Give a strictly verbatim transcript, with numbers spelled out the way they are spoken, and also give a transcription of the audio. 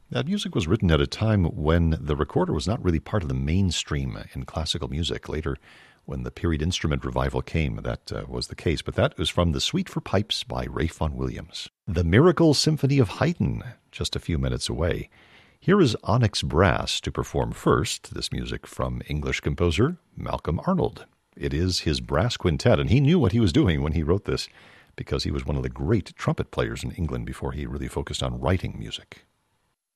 That music was written at a time when the recorder was not really part of the mainstream in classical music. Later, when the period instrument revival came, that uh, was the case. But that was from the Suite for Pipes by Ralph Vaughan Williams. The Miracle Symphony of Haydn, just a few minutes away. Here is Onyx Brass to perform first this music from English composer Malcolm Arnold. It is his brass quintet, and he knew what he was doing when he wrote this, because he was one of the great trumpet players in England before he really focused on writing music.